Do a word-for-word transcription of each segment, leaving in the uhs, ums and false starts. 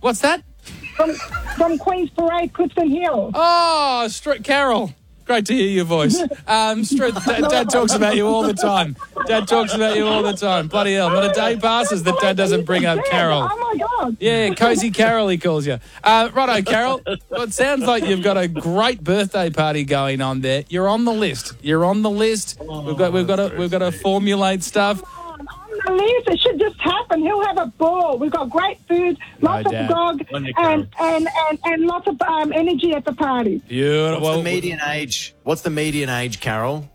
What's that? From, from Queen's Parade, Clifton Hill. Oh, Str- Carol. Great to hear your voice. Um, Str- Dad, Dad talks about you all the time. Dad talks about you all the time. Bloody hell. Not a day passes that Dad doesn't bring up Carol. Oh, my God. Yeah, Cozy Carol, he calls you. Uh, righto, Carol. Well, it sounds like you've got a great birthday party going on there. You're on the list. You're on the list. We've got, we've got to, we've got to formulate stuff. On the list, it should just happen. He'll have a ball. We've got great food, lots No of doubt. grog, and, and, and, and lots of um, energy at the party. Beautiful. What's the median age? What's the median age, Carol?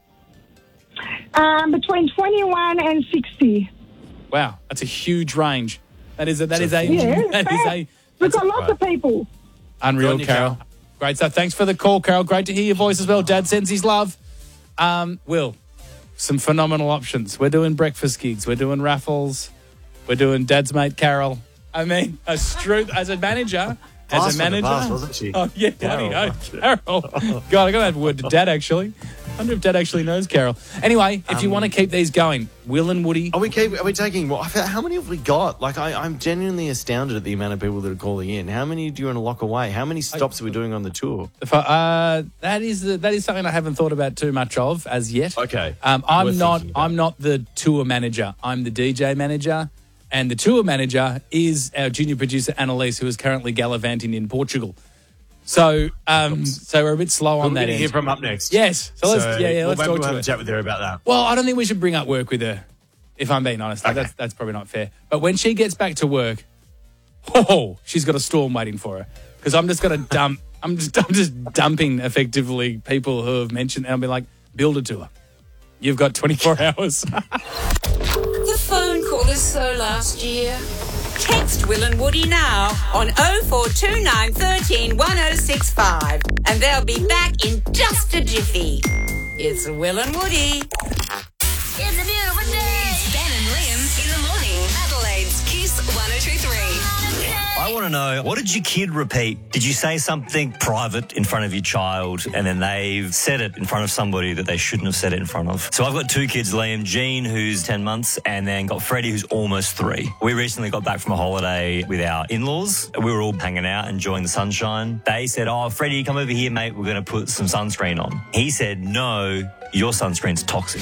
Um, between twenty-one and sixty. Wow, that's a huge range. That is a, that So is a, Yeah, that is a We've got lots of people. unreal, Good on you, Carol. Carol. Great stuff. Thanks for the call, Carol. Great to hear your voice as well. Dad sends his love. Um, Will, some phenomenal options. We're doing breakfast gigs. We're doing raffles. We're doing Dad's mate Carol. I mean, a stru- as a manager, as Fast a from the manager. past, wasn't she? Oh yeah, bloody hell, Carol. God, I got to have a word to Dad actually. I wonder if Dad actually knows Carol. Anyway, if you want to keep these going, Will and Woody. Are we keep? Are we taking? Well, how many have we got? Like, I, I'm genuinely astounded at the amount of people that are calling in. How many do you want to lock away? How many stops are we doing on the tour? If I- uh, that is that is something I haven't thought about too much of as yet. Okay. Um, I'm Worth not. thinking about. I'm not the tour manager. I'm the D J manager, and the tour manager is our junior producer Annalise, who is currently gallivanting in Portugal. So, um, so we're a bit slow on We're that going to end. hear from up next. Yes. So let's yeah yeah well, let's maybe talk we'll to have her. a chat with her about that. Well, I don't think we should bring up work with her, if I'm being honest. Like, Okay. That's that's probably not fair. But when she gets back to work, oh, she's got a storm waiting for her because I'm just going to dump. I'm just I'm just dumping effectively people who have mentioned, and I'll be like, build a tour. You've got twenty-four hours. The phone call is so last year. Text Will and Woody now on oh four two nine, one three, one oh six five and they'll be back in just a jiffy. It's Will and Woody. It's a beautiful day. It's Ben and Liam in the morning. Adelaide's Kiss one oh two three. I want to know, what did your kid repeat? Did you say something private in front of your child and then they've said it in front of somebody that they shouldn't have said it in front of? So I've got two kids, Liam, Jean, who's ten months, and then got Freddie, who's almost three. We recently got back from a holiday with our in-laws. We were all hanging out, enjoying the sunshine. They said, oh, Freddie, come over here, mate. We're going to put some sunscreen on. He said, no, your sunscreen's toxic.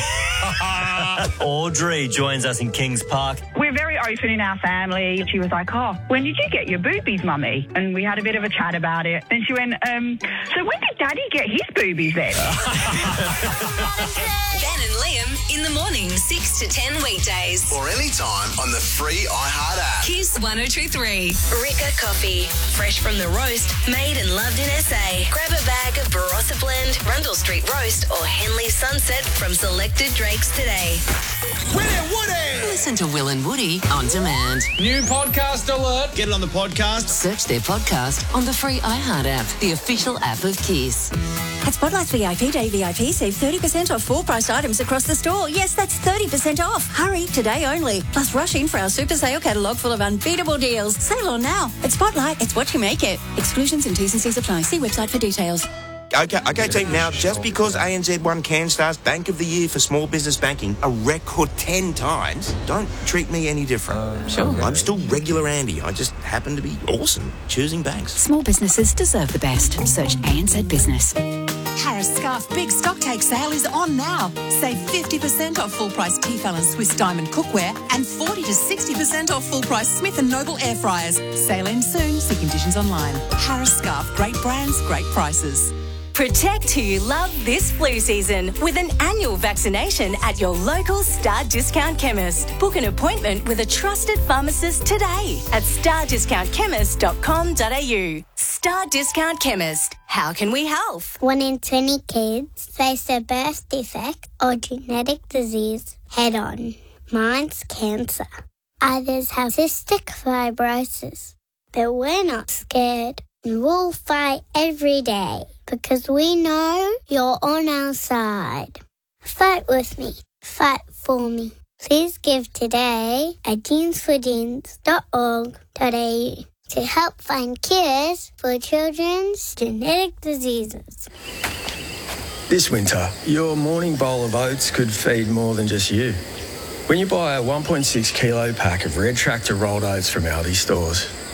Audrey joins us in Kings Park. We're very open in our family. She was like, oh, when did you get your boobies, Mummy? And we had a bit of a chat about it. Then she went, um, so when did Daddy get his boobies then? Ben and Liam in the morning, six to ten weekdays. Or anytime on the free iHeart app. Kiss one oh two three. Ricca Coffee. Fresh from the roast, made and loved in S A. Grab a bag of Barossa Blend, Rundle Street Roast, or Henley Sunset from selected drakes today. Will and Woody! Listen to Will and Woody on demand. New podcast alert. Get it on the podcast. Search their podcast on the free iHeart app, the official app of Kiss. At Spotlight's V I P Day V I P, save thirty percent off full-priced items across the store. Yes, that's thirty percent off. Hurry, today only. Plus, rush in for our super sale catalogue full of unbeatable deals. Sale on now. At Spotlight, it's what you make it. Exclusions and T's and C's apply. See website for details. Okay, okay, team. Now, just because A N Z won CanStar's Bank of the Year for small business banking a record ten times, don't treat me any different. Uh, sure. I'm still regular Andy. I just happen to be awesome choosing banks. Small businesses deserve the best. Search A N Z Business. Harris Scarf Big Stock Take Sale is on now. Save fifty percent off full-price Tefal and Swiss Diamond cookware and forty to sixty percent off full-price Smith and Noble air fryers. Sale ends soon. See conditions online. Harris Scarf. Great brands, great prices. Protect who you love this flu season with an annual vaccination at your local Star Discount Chemist. Book an appointment with a trusted pharmacist today at star discount chemist dot com dot a u. Star Discount Chemist. How can we help? One in twenty kids face a birth defect or genetic disease head on. Mine's cancer. Others have cystic fibrosis. But we're not scared. We'll fight every day because we know you're on our side. Fight with me. Fight for me. Please give today at jeans for jeans dot org dot a u to help find cures for children's genetic diseases. This winter, your morning bowl of oats could feed more than just you. When you buy a one point six kilo pack of Red Tractor rolled oats from Aldi stores,